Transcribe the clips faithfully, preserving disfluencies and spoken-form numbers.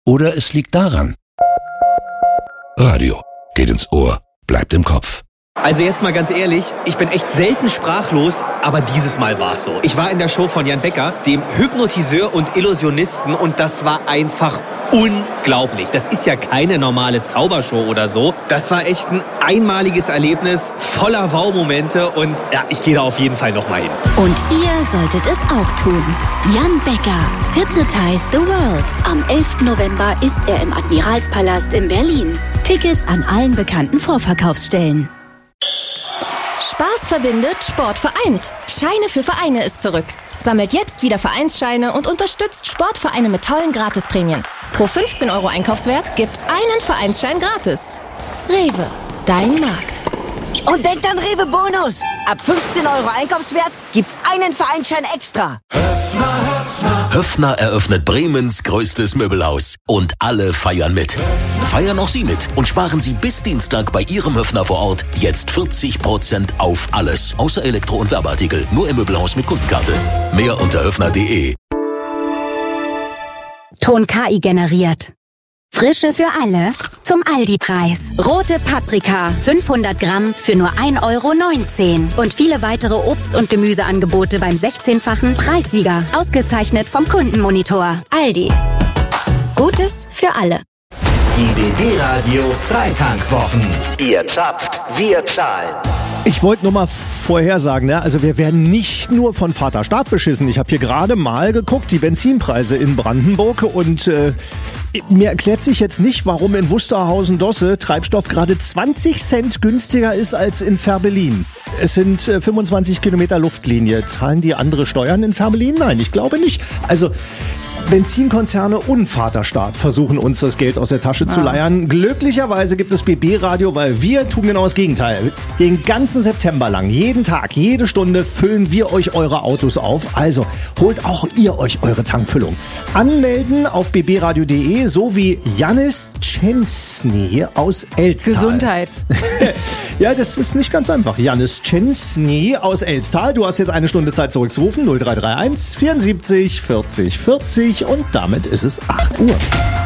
Oder es liegt daran. Radio geht ins Ohr, bleibt im Kopf. Also jetzt mal ganz ehrlich, ich bin echt selten sprachlos, aber dieses Mal war's so. Ich war in der Show von Jan Becker, dem Hypnotiseur und Illusionisten, und das war einfach unglaublich. Das ist ja keine normale Zaubershow oder so. Das war echt ein einmaliges Erlebnis, voller Wow-Momente, und ja, ich gehe da auf jeden Fall nochmal hin. Und ihr solltet es auch tun. Jan Becker, Hypnotize the World. Am elften November ist er im Admiralspalast in Berlin. Tickets an allen bekannten Vorverkaufsstellen. Spaß verbindet, Sport vereint. Scheine für Vereine ist zurück. Sammelt jetzt wieder Vereinsscheine und unterstützt Sportvereine mit tollen Gratisprämien. Pro fünfzehn Euro Einkaufswert gibt's einen Vereinsschein gratis. Rewe, dein Markt. Und denkt an Rewe Bonus. Ab fünfzehn Euro Einkaufswert gibt's einen Vereinsschein extra. Höffner, Höffner. Höffner eröffnet Bremens größtes Möbelhaus. Und alle feiern mit. Feiern auch Sie mit und sparen Sie bis Dienstag bei Ihrem Höffner vor Ort jetzt vierzig Prozent auf alles. Außer Elektro- und Werbeartikel. Nur im Möbelhaus mit Kundenkarte. Mehr unter höffner punkt de. Ton K I generiert. Frische für alle zum Aldi-Preis. Rote Paprika, fünfhundert Gramm für nur ein Euro neunzehn. Und viele weitere Obst- und Gemüseangebote beim sechzehnfachen Preissieger. Ausgezeichnet vom Kundenmonitor. Aldi. Gutes für alle. Die B B-Radio Freitankwochen. Ihr zapft, wir zahlen. Ich wollte nur mal vorhersagen, ne? Also wir werden nicht nur von Vaterstaat beschissen. Ich habe hier gerade mal geguckt, die Benzinpreise in Brandenburg, und äh, mir erklärt sich jetzt nicht, warum in Wusterhausen-Dosse Treibstoff gerade zwanzig Cent günstiger ist als in Fehrbellin. Es sind äh, fünfundzwanzig Kilometer Luftlinie. Zahlen die andere Steuern in Fehrbellin? Nein, ich glaube nicht. Also Benzinkonzerne und Vaterstaat versuchen uns das Geld aus der Tasche zu leiern. Glücklicherweise gibt es B B-Radio, weil wir tun genau das Gegenteil. Den ganzen September lang, jeden Tag, jede Stunde füllen wir euch eure Autos auf. Also holt auch ihr euch eure Tankfüllung. Anmelden auf b b radio punkt de, so wie Janis Czensny aus Elztal. Gesundheit. Ja, das ist nicht ganz einfach. Janis Czensny aus Elztal. Du hast jetzt eine Stunde Zeit zurückzurufen. null drei drei eins vierundsiebzig vierzig vierzig. Und damit ist es acht Uhr.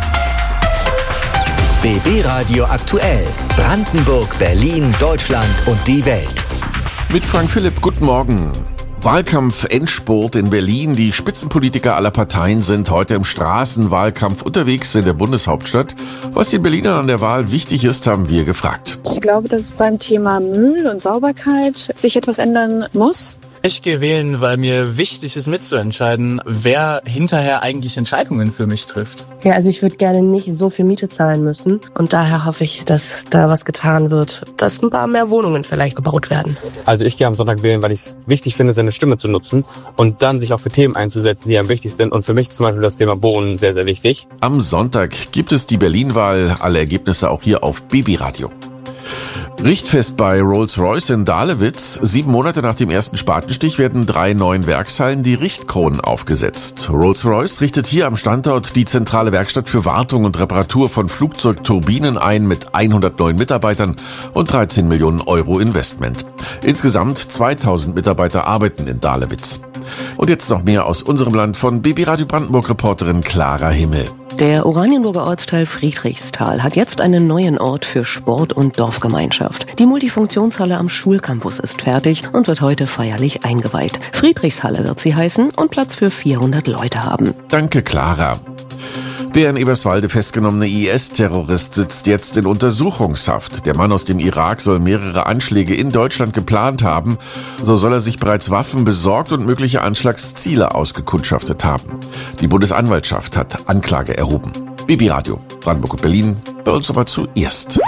B B-Radio aktuell. Brandenburg, Berlin, Deutschland und die Welt. Mit Frank Philipp, guten Morgen. Wahlkampf-Endspurt in Berlin. Die Spitzenpolitiker aller Parteien sind heute im Straßenwahlkampf unterwegs in der Bundeshauptstadt. Was den Berlinern an der Wahl wichtig ist, haben wir gefragt. Ich glaube, dass beim Thema Müll und Sauberkeit sich etwas ändern muss. Ich gehe wählen, weil mir wichtig ist, mitzuentscheiden, wer hinterher eigentlich Entscheidungen für mich trifft. Ja, also ich würde gerne nicht so viel Miete zahlen müssen. Und daher hoffe ich, dass da was getan wird, dass ein paar mehr Wohnungen vielleicht gebaut werden. Also ich gehe am Sonntag wählen, weil ich es wichtig finde, seine Stimme zu nutzen und dann sich auch für Themen einzusetzen, die am wichtigsten sind. Und für mich zum Beispiel das Thema Wohnen sehr, sehr wichtig. Am Sonntag gibt es die Berlin-Wahl. Alle Ergebnisse auch hier auf B B-Radio. Richtfest bei Rolls-Royce in Dahlewitz. Sieben Monate nach dem ersten Spatenstich werden drei neuen Werkshallen die Richtkronen aufgesetzt. Rolls-Royce richtet hier am Standort die zentrale Werkstatt für Wartung und Reparatur von Flugzeugturbinen ein mit hundertneun Mitarbeitern und dreizehn Millionen Euro Investment. Insgesamt zweitausend Mitarbeiter arbeiten in Dahlewitz. Und jetzt noch mehr aus unserem Land von B B-Radio Brandenburg-Reporterin Clara Himmel. Der Oranienburger Ortsteil Friedrichsthal hat jetzt einen neuen Ort für Sport und Dorfgemeinschaft. Die Multifunktionshalle am Schulcampus ist fertig und wird heute feierlich eingeweiht. Friedrichshalle wird sie heißen und Platz für vierhundert Leute haben. Danke, Clara. Der in Eberswalde festgenommene I S-Terrorist sitzt jetzt in Untersuchungshaft. Der Mann aus dem Irak soll mehrere Anschläge in Deutschland geplant haben. So soll er sich bereits Waffen besorgt und mögliche Anschlagsziele ausgekundschaftet haben. Die Bundesanwaltschaft hat Anklage erhoben. B B-Radio, Brandenburg und Berlin, bei uns aber zuerst.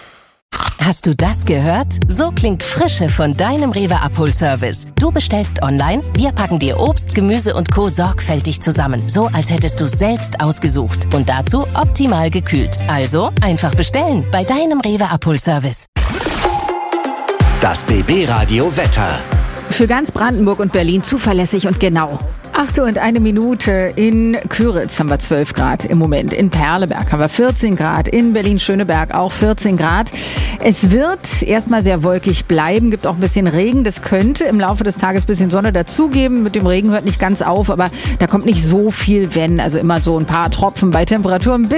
Hast du das gehört? So klingt Frische von deinem Rewe Abholservice. Du bestellst online, wir packen dir Obst, Gemüse und Co. sorgfältig zusammen. So, als hättest du es selbst ausgesucht. Und dazu optimal gekühlt. Also einfach bestellen bei deinem Rewe Abholservice. Das B B-Radio Wetter. Für ganz Brandenburg und Berlin zuverlässig und genau. acht Uhr und eine Minute. In Küritz haben wir zwölf Grad im Moment. In Perleberg haben wir vierzehn Grad. In Berlin-Schöneberg auch vierzehn Grad. Es wird erstmal sehr wolkig bleiben. Gibt auch ein bisschen Regen. Das könnte im Laufe des Tages ein bisschen Sonne dazugeben. Mit dem Regen hört nicht ganz auf, aber da kommt nicht so viel, wenn. Also immer so ein paar Tropfen bei Temperaturen bis